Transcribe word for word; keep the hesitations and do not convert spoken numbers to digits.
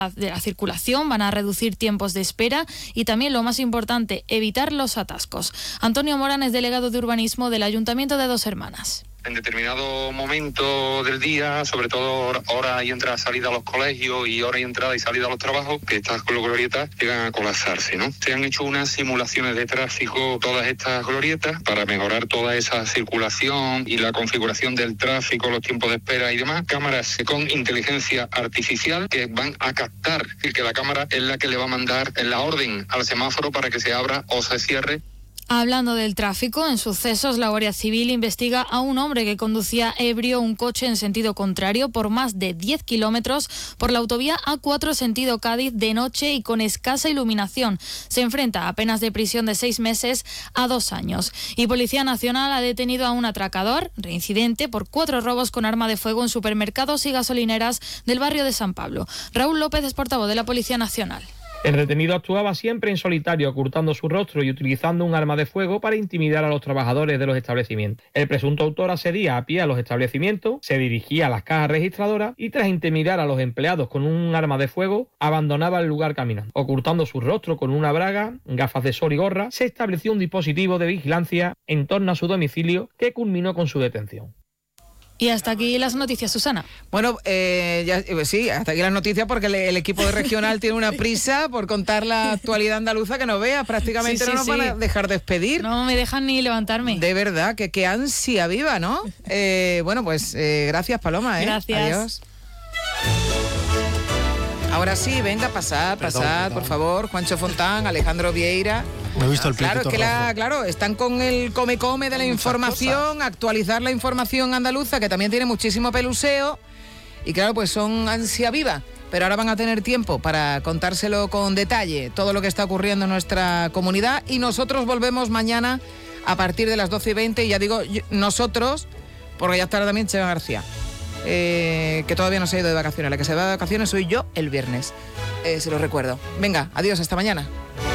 de la circulación, van a reducir tiempos de espera y también, lo más importante, evitar los atascos. Antonio Morán es delegado de urbanismo del Ayuntamiento de Dos Hermanas. En determinado momento del día, sobre todo hora y entrada, salida a los colegios y hora y entrada y salida a los trabajos, que estas glorietas llegan a colapsarse, ¿no? Se han hecho unas simulaciones de tráfico, todas estas glorietas, para mejorar toda esa circulación y la configuración del tráfico, los tiempos de espera y demás. Cámaras con inteligencia artificial que van a captar, y que la cámara es la que le va a mandar la orden al semáforo para que se abra o se cierre. Hablando del tráfico, en sucesos, la Guardia Civil investiga a un hombre que conducía ebrio un coche en sentido contrario por más de diez kilómetros por la autovía A cuatro sentido Cádiz de noche y con escasa iluminación. Se enfrenta a penas de prisión de seis meses a dos años. Y Policía Nacional ha detenido a un atracador, reincidente, por cuatro robos con arma de fuego en supermercados y gasolineras del barrio de San Pablo. Raúl López es portavoz de la Policía Nacional. El retenido actuaba siempre en solitario, ocultando su rostro y utilizando un arma de fuego para intimidar a los trabajadores de los establecimientos. El presunto autor accedía a pie a los establecimientos, se dirigía a las cajas registradoras y, tras intimidar a los empleados con un arma de fuego, abandonaba el lugar caminando. Ocultando su rostro con una braga, gafas de sol y gorra, se estableció un dispositivo de vigilancia en torno a su domicilio que culminó con su detención. Y hasta aquí las noticias, Susana. Bueno, eh, ya, sí, hasta aquí las noticias porque el, el equipo de regional tiene una prisa por contar la actualidad andaluza que no veas. Prácticamente sí, sí, no nos sí. van a dejar despedir. No me dejan ni levantarme. De verdad, que qué ansia viva, ¿no? Eh, bueno, pues eh, gracias, Paloma. ¿eh? Gracias. Adiós. Ahora sí, venga, pasad, perdón, pasad, perdón. por favor. Juancho Fontán, Alejandro Vieira. Me he visto el Claro, es que la, claro, están con el come-come de la información, actualizar la información andaluza, que también tiene muchísimo peluseo. Y claro, pues son ansia viva. Pero ahora van a tener tiempo para contárselo con detalle, todo lo que está ocurriendo en nuestra comunidad. Y nosotros volvemos mañana a partir de las doce y veinte. Y ya digo, yo, nosotros, porque ya estará también Chema García. Eh, que todavía no se ha ido de vacaciones. La que se va de vacaciones soy yo el viernes, eh, se lo recuerdo. Venga, adiós, hasta mañana.